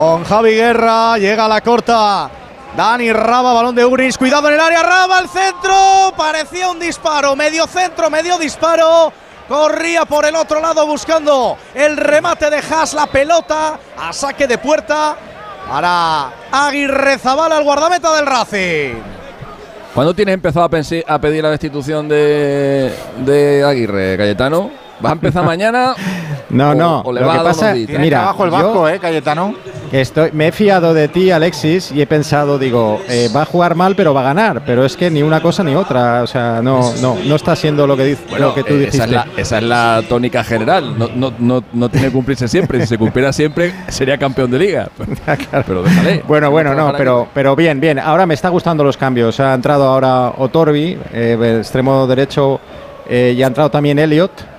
Con Javi Guerra, llega a la corta Dani Raba, balón de Ugric, cuidado en el área, Raba al centro, parecía un disparo, medio centro, medio disparo, corría por el otro lado buscando el remate de Haas, la pelota a saque de puerta para Aguirrezabala, el guardameta del Racing. ¿Cuándo tienes empezado a pedir la destitución de Aguirre, Cayetano? ¿Vas a empezar mañana? No. ¿O le vas a dar unos días? Mira, abajo el vasco, Cayetano. Me he fiado de ti, Alexis, y he pensado, va a jugar mal, pero va a ganar. Pero es que ni una cosa ni otra. O sea, no está siendo lo que dice, bueno, lo que tú dijiste. Esa es la tónica general. No tiene que cumplirse siempre. Si se cumpliera siempre, sería campeón de liga. Claro. Pero déjale. Pero bien. Ahora me está gustando los cambios. Ha entrado ahora Otorbi, extremo derecho, y ha entrado también Elliot.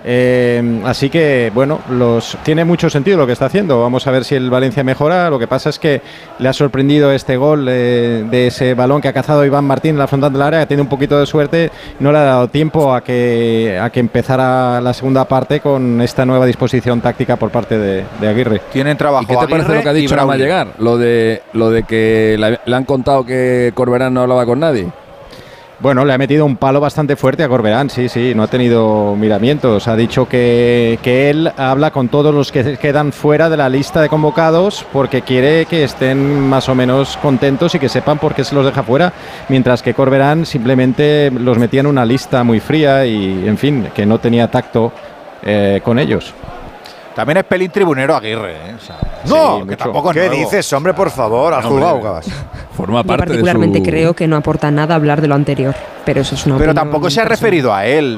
Así que tiene mucho sentido lo que está haciendo. Vamos a ver si el Valencia mejora. Lo que pasa es que le ha sorprendido este gol de ese balón que ha cazado Iván Martín en la frontal del área, que tiene un poquito de suerte. No le ha dado tiempo a que empezara la segunda parte con esta nueva disposición táctica por parte de Aguirre. Tienen trabajo. ¿Y qué te parece lo que ha dicho nada más llegar? Lo de que le han contado que Corberán no hablaba con nadie. Bueno, le ha metido un palo bastante fuerte a Corberán, sí, no ha tenido miramientos. Ha dicho que él habla con todos los que quedan fuera de la lista de convocados porque quiere que estén más o menos contentos y que sepan por qué se los deja fuera, mientras que Corberán simplemente los metía en una lista muy fría y, en fin, que no tenía tacto con ellos. También es pelín tribunero Aguirre, No, sí, que tampoco es ¿qué nuevo. dices, hombre, por favor? Has jugado. Forma parte. Yo particularmente creo que no aporta nada hablar de lo anterior, pero eso es una Pero opinión tampoco se ha personal. referido a él,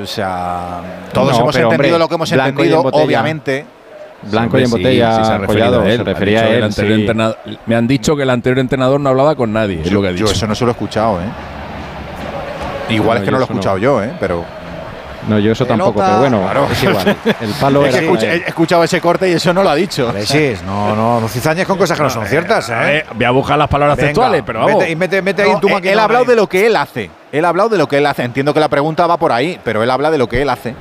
todos hemos entendido lo que hemos entendido, obviamente. Blanco y en botella, se refería a él. Me han dicho que el anterior entrenador no hablaba con nadie, es lo que ha dicho. Yo eso no se lo he escuchado, Igual es que no lo he escuchado yo, pero... No, yo eso tampoco, pero claro. Es igual. El palo es que he escuchado ese corte y eso no lo ha dicho. No cizañes con cosas que no son ciertas, Voy a buscar las palabras textuales, pero vamos. Mete ahí en tu máquina. Él ha hablado de lo que él hace. Entiendo que la pregunta va por ahí, pero él habla de lo que él hace.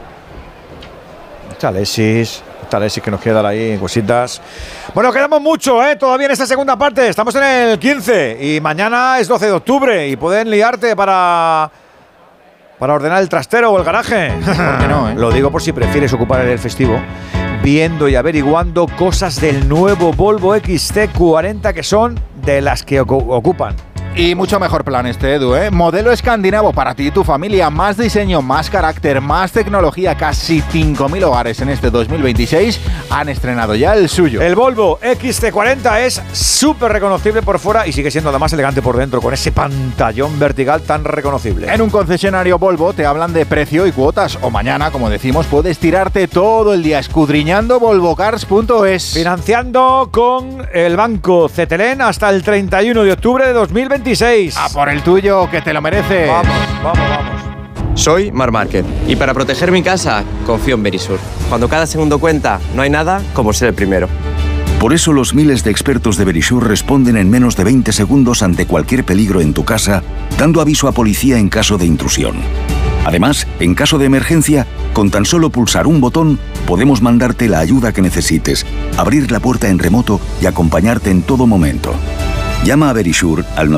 Está Alexis que nos queda ahí, cositas. Bueno, quedamos mucho, todavía en esta segunda parte. Estamos en el 15 y mañana es 12 de octubre y pueden liarte para ordenar el trastero o el garaje. ¿Por qué no? Lo digo por si prefieres ocupar el festivo viendo y averiguando cosas del nuevo Volvo XC40 que son de las que ocupan. Y mucho mejor plan Edu, Modelo escandinavo para ti y tu familia. Más diseño, más carácter, más tecnología. Casi 5.000 hogares en este 2026 han estrenado ya el suyo. El Volvo XC40 es súper reconocible por fuera y sigue siendo además elegante por dentro, con ese pantallón vertical tan reconocible. En un concesionario Volvo te hablan de precio y cuotas. O mañana, como decimos, puedes tirarte todo el día escudriñando volvocars.es. Financiando con el banco Cetelén hasta el 31 de octubre de 2026. A por el tuyo, que te lo mereces. Vamos. Soy Marc Márquez y para proteger mi casa confío en Verisur. Cuando cada segundo cuenta, no hay nada como ser el primero. Por eso los miles de expertos de Verisur responden en menos de 20 segundos ante cualquier peligro en tu casa, dando aviso a policía en caso de intrusión. Además, en caso de emergencia, con tan solo pulsar un botón, podemos mandarte la ayuda que necesites, abrir la puerta en remoto y acompañarte en todo momento. Llama a Verisur al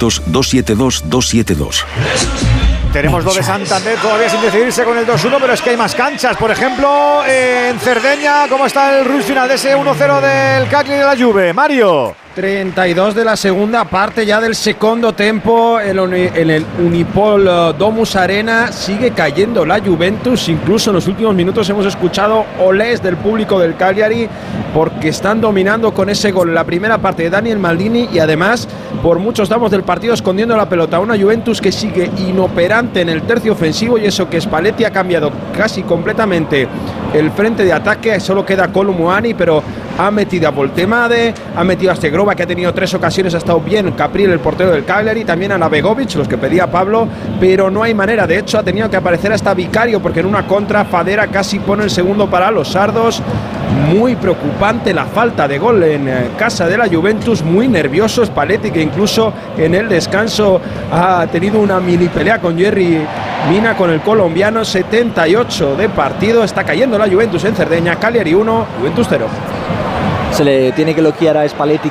900-272-272. Tenemos lo de Santander todavía sin decidirse con el 2-1, pero es que hay más canchas. Por ejemplo, en Cerdeña, ¿cómo está el rush final de ese 1-0 del Cagliari de la Juve? Mario. 32 de la segunda parte ya del segundo tempo en el Unipol Domus Arena. Sigue cayendo la Juventus, incluso en los últimos minutos hemos escuchado olés del público del Cagliari porque están dominando con ese gol en la primera parte de Daniel Maldini y además por muchos tramos del partido escondiendo la pelota. Una Juventus que sigue inoperante en el tercio ofensivo y eso que Spalletti ha cambiado casi completamente el frente de ataque. Solo queda Kolo Muani, pero ha metido a Voltemade, ha metido a Stegrova, que ha tenido 3 ocasiones, ha estado bien Capriel, el portero del Cagliari, también a Nabegovic, los que pedía Pablo, pero no hay manera. De hecho, ha tenido que aparecer hasta Vicario, porque en una contra Fadera casi pone el segundo para los sardos. Muy preocupante la falta de gol en casa de la Juventus, muy nervioso Spalletti, que incluso en el descanso ha tenido una mini pelea con Jerry Mina, con el colombiano. 78 de partido, está cayendo la Juventus en Cerdeña. Cagliari 1, Juventus 0. se le tiene que elogiar a Spalletti